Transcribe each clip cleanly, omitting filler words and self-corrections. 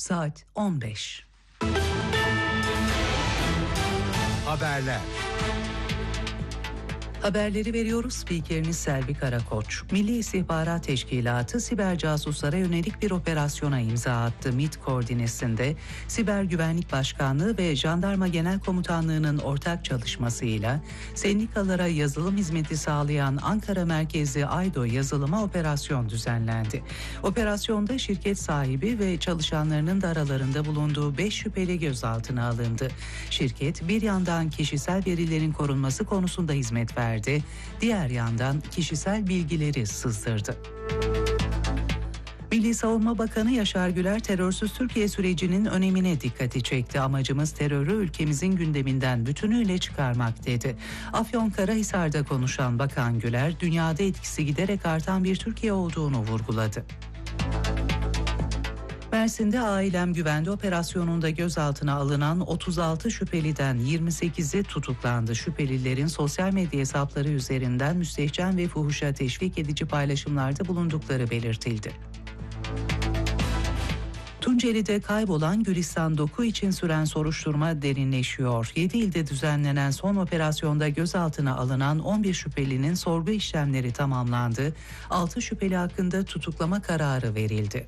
Saat 15. Haberler. Haberleri veriyoruz. Spikeriniz Selvi Karakoç. Milli İstihbarat Teşkilatı siber casuslara yönelik bir operasyona imza attı. MİT koordinesinde Siber Güvenlik Başkanlığı ve Jandarma Genel Komutanlığı'nın ortak çalışmasıyla sendikalara yazılım hizmeti sağlayan Ankara merkezli Aydo yazılıma operasyon düzenlendi. Operasyonda şirket sahibi ve çalışanlarının da aralarında bulunduğu 5 şüpheli gözaltına alındı. Şirket bir yandan kişisel verilerin korunması konusunda hizmet verdi. Diğer yandan kişisel bilgileri sızdırdı. Milli Savunma Bakanı Yaşar Güler terörsüz Türkiye sürecinin önemine dikkati çekti. Amacımız terörü ülkemizin gündeminden bütünüyle çıkarmak dedi. Afyonkarahisar'da konuşan Bakan Güler, dünyada etkisi giderek artan bir Türkiye olduğunu vurguladı. Mersin'de Ailem Güvende operasyonunda gözaltına alınan 36 şüpheliden 28'i tutuklandı. Şüphelilerin sosyal medya hesapları üzerinden müstehcen ve fuhuşa teşvik edici paylaşımlarda bulundukları belirtildi. Tunceli'de kaybolan Gülistan Doku için süren soruşturma derinleşiyor. 7 ilde düzenlenen son operasyonda gözaltına alınan 11 şüphelinin sorgu işlemleri tamamlandı. 6 şüpheli hakkında tutuklama kararı verildi.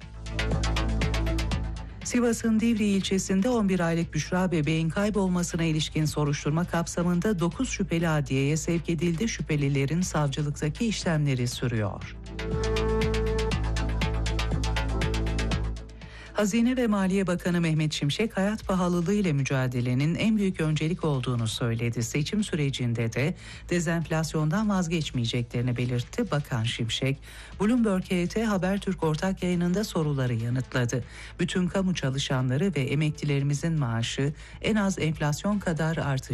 Sivas'ın Divriği ilçesinde 11 aylık Büşra bebeğin kaybolmasına ilişkin soruşturma kapsamında 9 şüpheli adliyeye sevk edildi. Şüphelilerin savcılıktaki işlemleri sürüyor. Hazine ve Maliye Bakanı Mehmet Şimşek, hayat pahalılığı ile mücadelenin en büyük öncelik olduğunu söyledi. Seçim sürecinde de dezenflasyondan vazgeçmeyeceklerini belirtti. Bakan Şimşek, Bloomberg HT Habertürk ortak yayınında soruları yanıtladı. Bütün kamu çalışanları ve emeklilerimizin maaşı en az enflasyon kadar artacak.